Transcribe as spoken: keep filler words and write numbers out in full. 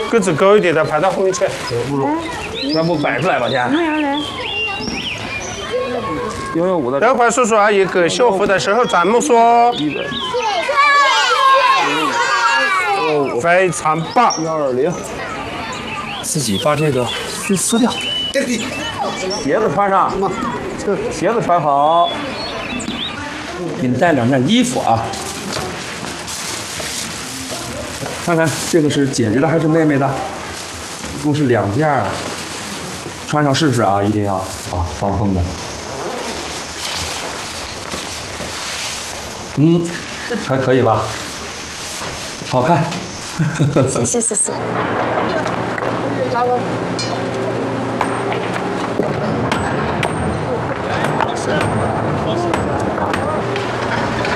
个子高一点的排到后面去。 全部摆出来吧，先。幺幺五的。 等会叔叔阿姨给校服的时候，咱们说。非常棒。 幺二零。自己把这个去撕掉。鞋子穿上，鞋子穿好。给你带两件衣服啊。看看这个是姐姐的还是妹妹的？一共是两件，穿上试试啊，一定要啊，防风的。嗯，还可以吧？好看。 谢谢谢谢。